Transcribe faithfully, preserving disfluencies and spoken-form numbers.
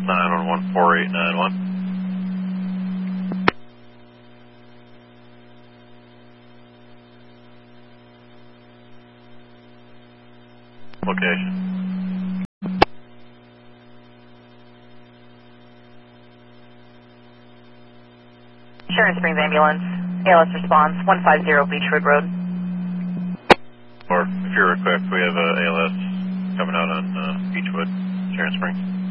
nine one one four eight nine one. Location. Sharon Springs Ambulance, A L S response, one five zero Beechwood Road. Or if you're equipped, we have a A L S coming out on uh, Beechwood, Sharon Springs.